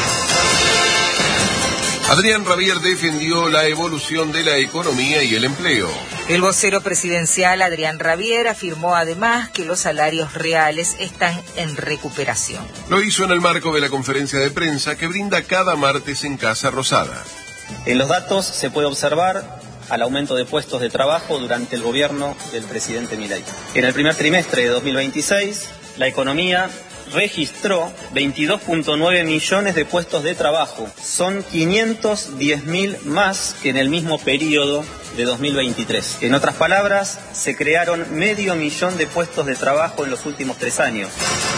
Adrián Rabier defendió la evolución de la economía y el empleo.
El vocero presidencial Adrián Rabier afirmó además que los salarios reales están en recuperación.
Lo hizo en el marco de la conferencia de prensa que brinda cada martes en Casa Rosada.
En los datos se puede observar al aumento de puestos de trabajo durante el gobierno del presidente Milei. En el primer trimestre de dos mil veintiséis, la economía registró veintidós punto nueve millones de puestos de trabajo. Son quinientos diez mil más que en el mismo periodo de dos mil veintitrés. En otras palabras, se crearon medio millón de puestos de trabajo en los últimos tres años.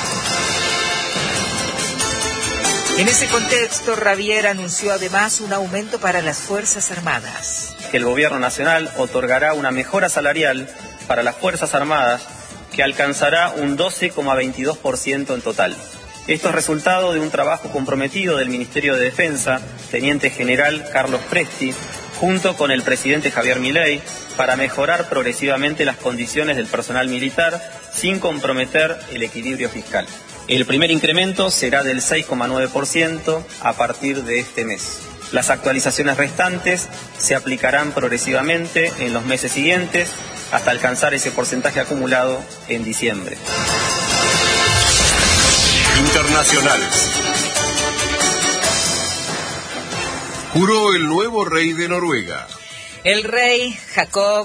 En ese contexto, Rabier anunció además un aumento para las Fuerzas Armadas.
El Gobierno Nacional otorgará una mejora salarial para las Fuerzas Armadas que alcanzará un doce coma veintidós por ciento en total. Esto es resultado de un trabajo comprometido del Ministerio de Defensa, Teniente General Carlos Presti, junto con el presidente Javier Milei, para mejorar progresivamente las condiciones del personal militar sin comprometer el equilibrio fiscal. El primer incremento será del seis coma nueve por ciento a partir de este mes. Las actualizaciones restantes se aplicarán progresivamente en los meses siguientes hasta alcanzar ese porcentaje acumulado en diciembre.
Internacionales.
Juró el nuevo rey de Noruega.
El rey Jacob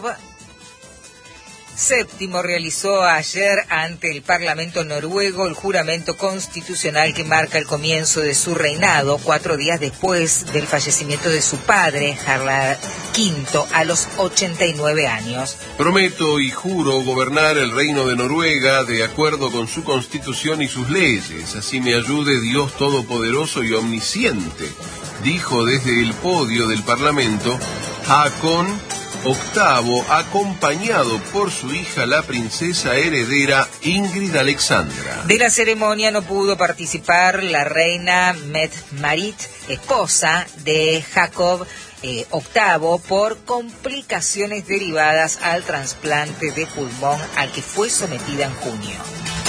séptimo realizó ayer ante el Parlamento noruego el juramento constitucional que marca el comienzo de su reinado, cuatro días después del fallecimiento de su padre, Harald quinto, a los ochenta y nueve años.
Prometo y juro gobernar el reino de Noruega de acuerdo con su constitución y sus leyes, así me ayude Dios Todopoderoso y Omnisciente, dijo desde el podio del Parlamento Haakon octavo, acompañado por su hija, la princesa heredera Ingrid Alexandra.
De la ceremonia no pudo participar la reina Mette-Marit, esposa de Jacob eh, octavo, por complicaciones derivadas al trasplante de pulmón al que fue sometida en junio.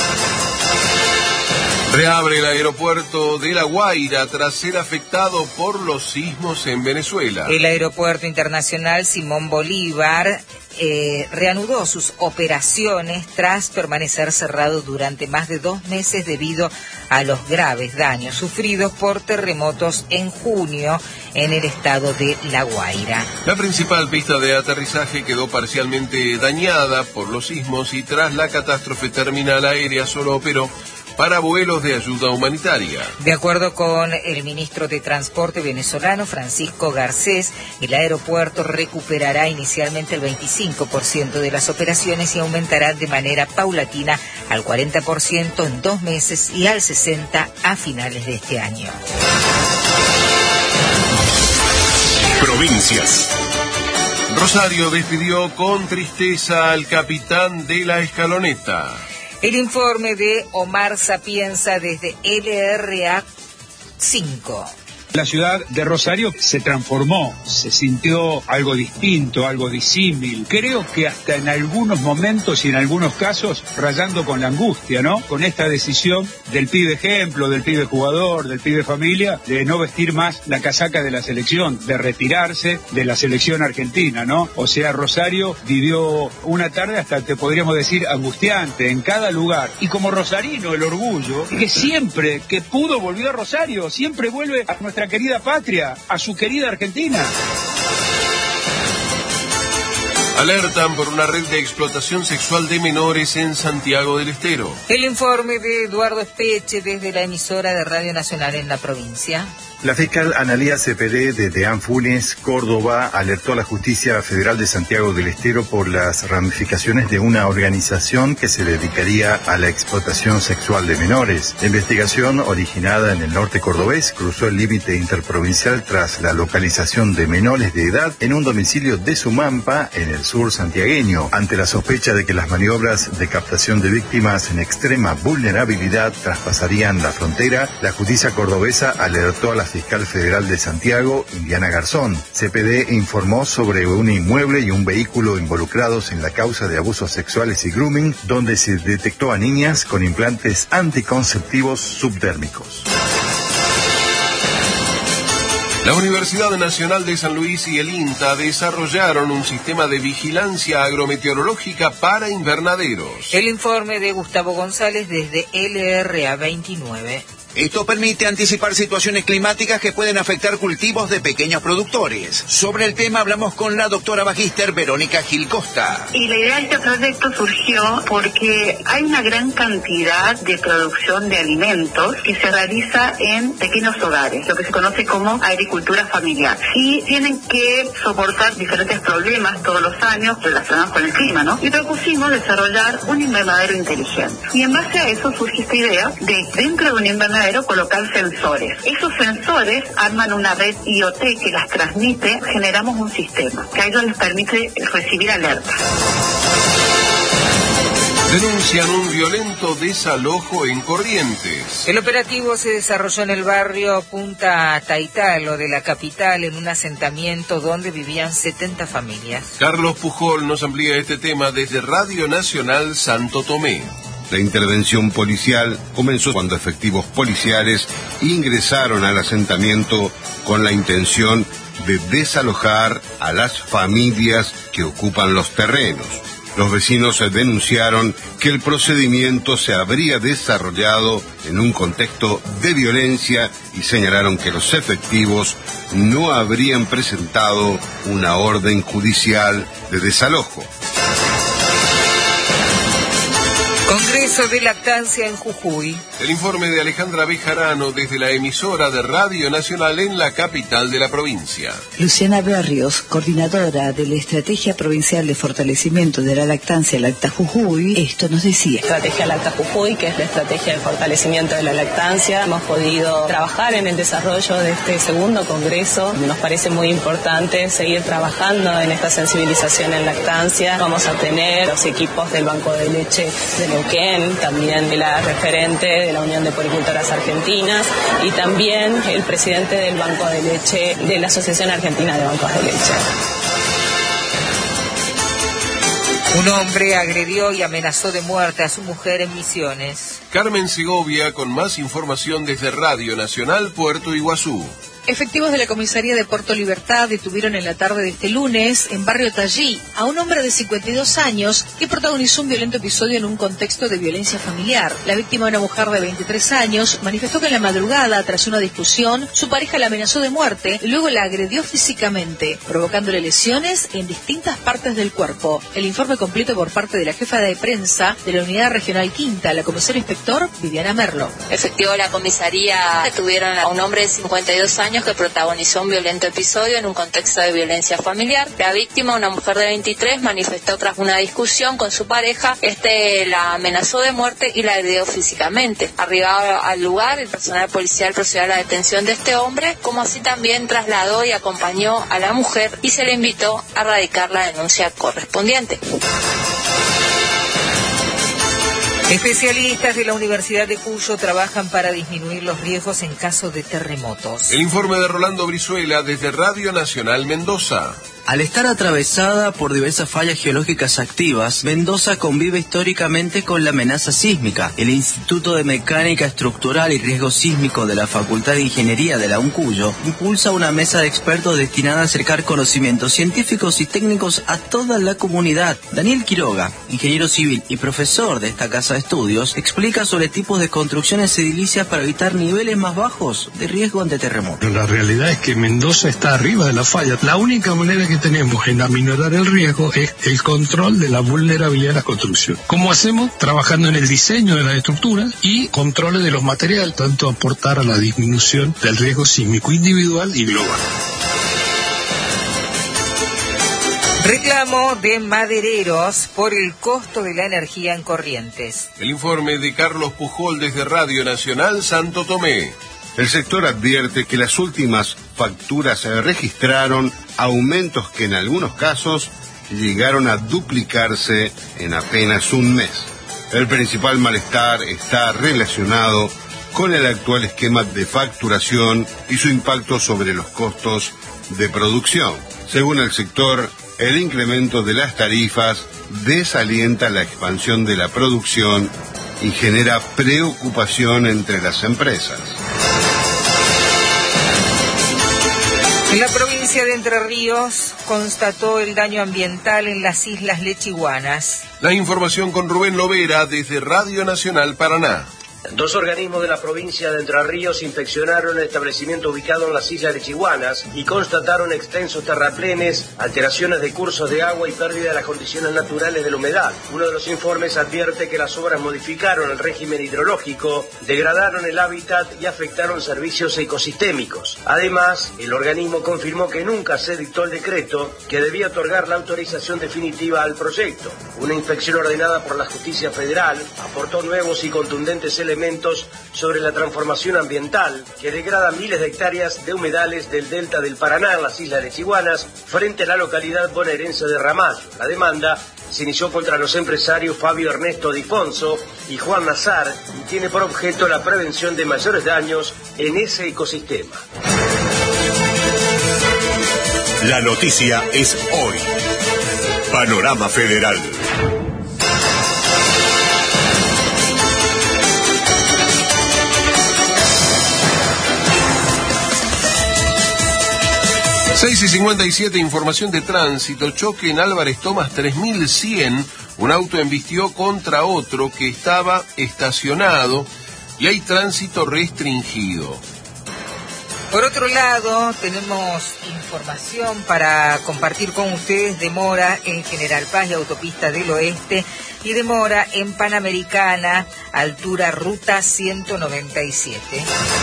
Reabre el aeropuerto de La Guaira tras ser afectado por los sismos en Venezuela.
El aeropuerto internacional Simón Bolívar eh, reanudó sus operaciones tras permanecer cerrado durante más de dos meses debido a los graves daños sufridos por terremotos en junio en el estado de La Guaira.
La principal pista de aterrizaje quedó parcialmente dañada por los sismos y tras la catástrofe terminal aérea solo operó para vuelos de ayuda humanitaria.
De acuerdo con el ministro de Transporte venezolano, Francisco Garcés, el aeropuerto recuperará inicialmente el veinticinco por ciento de las operaciones y aumentará de manera paulatina al cuarenta por ciento en dos meses y al sesenta por ciento a finales de este año.
Provincias.
Rosario despidió con tristeza al capitán de la escaloneta.
El informe de Omar Sapienza desde L R A cinco.
La ciudad de Rosario se transformó, se sintió algo distinto, algo disímil. Creo que hasta en algunos momentos y en algunos casos rayando con la angustia, ¿no? Con esta decisión del pibe ejemplo, del pibe jugador, del pibe familia, de no vestir más la casaca de la selección, de retirarse de la selección argentina, ¿no? O sea, Rosario vivió una tarde hasta, te podríamos decir, angustiante en cada lugar. Y como rosarino, el orgullo, que siempre que pudo volvió a Rosario, siempre vuelve a nuestra querida patria, a su querida Argentina.
Alertan por una red de explotación sexual de menores en Santiago del Estero.
El informe de Eduardo Espeche desde la emisora de Radio Nacional en la provincia.
La fiscal Analía Cepedé de Deán Funes, Córdoba, alertó a la Justicia Federal de Santiago del Estero por las ramificaciones de una organización que se dedicaría a la explotación sexual de menores. La investigación, originada en el norte cordobés, cruzó el límite interprovincial tras la localización de menores de edad en un domicilio de Sumampa, en el sur santiagueño. Ante la sospecha de que las maniobras de captación de víctimas en extrema vulnerabilidad traspasarían la frontera, la justicia cordobesa alertó a la fiscal federal de Santiago, Indiana Garzón. C P D informó sobre un inmueble y un vehículo involucrados en la causa de abusos sexuales y grooming, donde se detectó a niñas con implantes anticonceptivos subdérmicos.
La Universidad Nacional de San Luis y el INTA desarrollaron un sistema de vigilancia agrometeorológica para invernaderos.
El informe de Gustavo González desde L R A veintinueve.
Esto permite anticipar situaciones climáticas que pueden afectar cultivos de pequeños productores. Sobre el tema hablamos con la doctora magíster Verónica Gil Costa.
Y la idea de este proyecto surgió porque hay una gran cantidad de producción de alimentos que se realiza en pequeños hogares, lo que se conoce como agricultura familiar. Y tienen que soportar diferentes problemas todos los años relacionados con el clima, ¿no? Y propusimos desarrollar un invernadero inteligente. Y en base a eso surge esta idea de, dentro de un invernadero, colocar sensores. Esos sensores arman una red I O T que las transmite, generamos un sistema que a ellos les permite recibir alertas.
Denuncian un violento desalojo en Corrientes.
El operativo se desarrolló en el barrio Punta Taitalo de la capital, en un asentamiento donde vivían setenta familias.
Carlos Pujol nos amplía este tema desde Radio Nacional Santo Tomé.
La intervención policial comenzó cuando efectivos policiales ingresaron al asentamiento con la intención de desalojar a las familias que ocupan los terrenos. Los vecinos denunciaron que el procedimiento se habría desarrollado en un contexto de violencia y señalaron que los efectivos no habrían presentado una orden judicial de desalojo.
Congreso de Lactancia en Jujuy.
El informe de Alejandra Bejarano desde la emisora de Radio Nacional en la capital de la provincia.
Luciana Berrios, coordinadora de la Estrategia Provincial de Fortalecimiento de la Lactancia Lacta Jujuy, esto nos decía.
Estrategia Lacta Jujuy, que es la estrategia de fortalecimiento de la lactancia. Hemos podido trabajar en el desarrollo de este segundo congreso. Nos parece muy importante seguir trabajando en esta sensibilización en lactancia. Vamos a tener los equipos del Banco de Leche de Neuquén, también la referente de la Unión de Poricultoras Argentinas y también el presidente del Banco de Leche de la Asociación Argentina de Bancos de Leche.
Un hombre agredió y amenazó de muerte a su mujer en Misiones.
Carmen Segovia con más información desde Radio Nacional Puerto Iguazú.
Efectivos de la comisaría de Puerto Libertad detuvieron en la tarde de este lunes, en Barrio Tallí, a un hombre de cincuenta y dos años que protagonizó un violento episodio en un contexto de violencia familiar. La víctima, una mujer de veintitrés años, manifestó que en la madrugada, tras una discusión, su pareja la amenazó de muerte y luego la agredió físicamente, provocándole lesiones en distintas partes del cuerpo. El informe completo por parte de la jefa de prensa de la Unidad Regional Quinta, la comisaria inspector Viviana Merlo.
Efectivos de la comisaría detuvieron a un hombre de cincuenta y dos años que protagonizó un violento episodio en un contexto de violencia familiar. La víctima, una mujer de veintitrés, manifestó tras una discusión con su pareja, este la amenazó de muerte y la agredió físicamente. Arribado al lugar, el personal policial procedió a la detención de este hombre, como así también trasladó y acompañó a la mujer y se le invitó a radicar la denuncia correspondiente.
Especialistas de la Universidad de Cuyo trabajan para disminuir los riesgos en caso de terremotos.
El informe de Rolando Brizuela desde Radio Nacional Mendoza.
Al estar atravesada por diversas fallas geológicas activas, Mendoza convive históricamente con la amenaza sísmica. El Instituto de Mecánica Estructural y Riesgo Sísmico de la Facultad de Ingeniería de la UNCUYO impulsa una mesa de expertos destinada a acercar conocimientos científicos y técnicos a toda la comunidad. Daniel Quiroga, ingeniero civil y profesor de esta casa de estudios, explica sobre tipos de construcciones edilicias para evitar niveles más bajos de riesgo ante terremotos.
La realidad es que Mendoza está arriba de la falla. La única manera que tenemos en aminorar el riesgo es el control de la vulnerabilidad de la construcción. ¿Cómo hacemos? Trabajando en el diseño de la estructura y controles de los materiales, tanto aportar a la disminución del riesgo sísmico individual y global.
Reclamo de madereros por el costo de la energía en Corrientes.
El informe de Carlos Pujol desde Radio Nacional Santo Tomé.
El sector advierte que las últimas facturas registraron aumentos que en algunos casos llegaron a duplicarse en apenas un mes. El principal malestar está relacionado con el actual esquema de facturación y su impacto sobre los costos de producción. Según el sector, el incremento de las tarifas desalienta la expansión de la producción y genera preocupación entre las empresas.
La provincia de Entre Ríos constató el daño ambiental en las islas Lechiguanas.
La información con Rubén Lovera desde Radio Nacional Paraná.
Dos organismos de la provincia de Entre Ríos inspeccionaron el establecimiento ubicado en las islas Lechiguanas y constataron extensos terraplenes, alteraciones de cursos de agua y pérdida de las condiciones naturales de la humedad. Uno de los informes advierte que las obras modificaron el régimen hidrológico, degradaron el hábitat y afectaron servicios ecosistémicos. Además, el organismo confirmó que nunca se dictó el decreto que debía otorgar la autorización definitiva al proyecto. Una inspección ordenada por la Justicia Federal aportó nuevos y contundentes elementos sobre la transformación ambiental que degrada miles de hectáreas de humedales del delta del Paraná en las islas Lechiguanas frente a la localidad bonaerense de Ramallo. La demanda se inició contra los empresarios Fabio Ernesto Difonso y Juan Nazar y tiene por objeto la prevención de mayores daños en ese ecosistema.
La noticia es hoy. Panorama Federal.
seis y cincuenta y siete, información de tránsito. Choque en Álvarez Tomás tres mil cien. Un auto embistió contra otro que estaba estacionado y hay tránsito restringido.
Por otro lado, tenemos información para compartir con ustedes. Demora en General Paz y Autopista del Oeste y demora en Panamericana, altura Ruta ciento noventa y siete.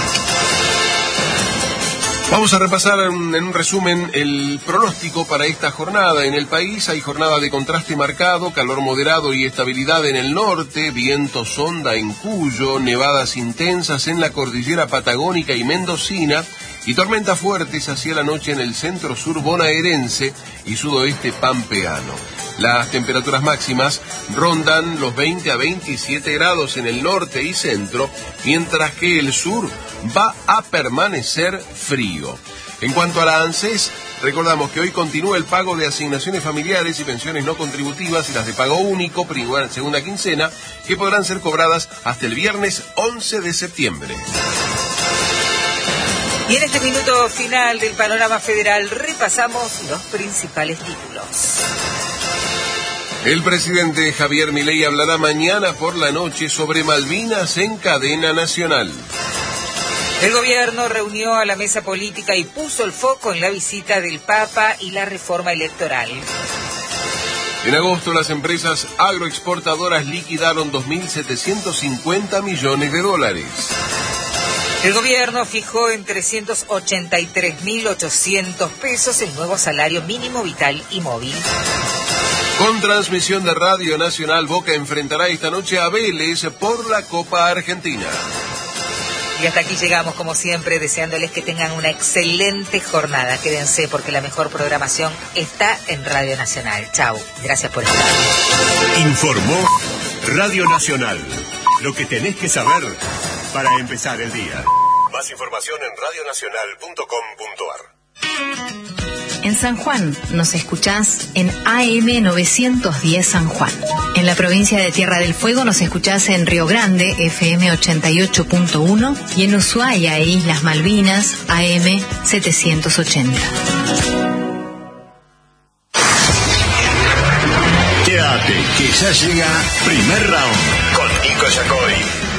Vamos a repasar en, en un resumen el pronóstico para esta jornada. En el país hay jornada de contraste marcado, calor moderado y estabilidad en el norte, viento sonda en Cuyo, nevadas intensas en la cordillera patagónica y mendocina y tormentas fuertes hacia la noche en el centro sur bonaerense y sudoeste pampeano. Las temperaturas máximas rondan los veinte a veintisiete grados en el norte y centro, mientras que el sur va a permanecer frío. En cuanto a la ANSES, recordamos que hoy continúa el pago de asignaciones familiares y pensiones no contributivas y las de pago único, primera, segunda quincena, que podrán ser cobradas hasta el viernes once de septiembre.
Y en este minuto final del Panorama Federal repasamos los principales títulos.
El presidente Javier Milei hablará mañana por la noche sobre Malvinas en cadena nacional.
El gobierno reunió a la mesa política y puso el foco en la visita del Papa y la reforma electoral.
En agosto, las empresas agroexportadoras liquidaron dos mil setecientos cincuenta millones de dólares.
El gobierno fijó en trescientos ochenta y tres mil ochocientos pesos el nuevo salario mínimo vital y móvil.
Con transmisión de Radio Nacional, Boca enfrentará esta noche a Vélez por la Copa Argentina.
Y hasta aquí llegamos, como siempre, deseándoles que tengan una excelente jornada. Quédense porque la mejor programación está en Radio Nacional. Chau, gracias por estar.
Informó Radio Nacional. Lo que tenés que saber para empezar el día. Más información en radio nacional punto com punto a r.
En San Juan nos escuchás en A M novecientos diez San Juan. En la provincia de Tierra del Fuego nos escuchás en Río Grande, F M ochenta y ocho punto uno, y en Ushuaia e Islas Malvinas, A M setecientos ochenta.
Quédate, que ya llega Primer Round con Nico Yacoy.